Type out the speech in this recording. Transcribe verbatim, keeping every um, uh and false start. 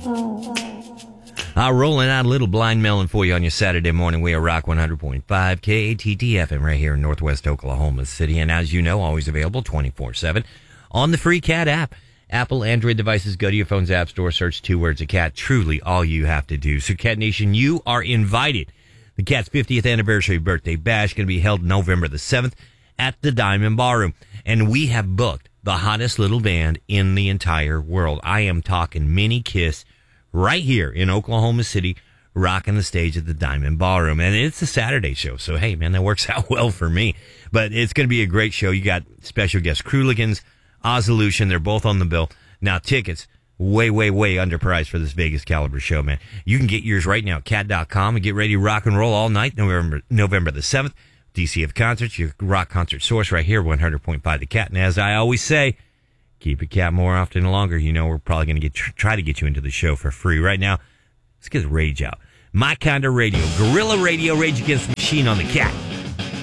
Uh, rolling out a little Blind Melon for you on your Saturday morning. We are Rock one hundred point five K A T T F M right here in Northwest Oklahoma City. And as you know, always available twenty-four seven on the free Cat app. Apple, Android devices, go to your phone's app store, search two words of Cat. Truly all you have to do. So Cat Nation, you are invited. The Cat's fiftieth anniversary birthday bash going to be held November the seventh at the Diamond Ballroom. And we have booked the hottest little band in the entire world. I am talking Mini Kiss right here in Oklahoma City, rocking the stage at the Diamond Ballroom. And it's a Saturday show, so hey, man, that works out well for me. But it's going to be a great show. You got special guests, Krooligans, Ozolution. They're both on the bill. Now, tickets, way, way, way underpriced for this Vegas caliber show, man. You can get yours right now at cat dot com and get ready to rock and roll all night, November, November the seventh. D C F Concerts, your rock concert source right here, one hundred point five The Cat. And as I always say, keep it Cat more often and longer. You know, we're probably going to get try to get you into the show for free. Right now, let's get the Rage out. My Kind of Radio, Guerrilla Radio, Rage Against the Machine on the Cat.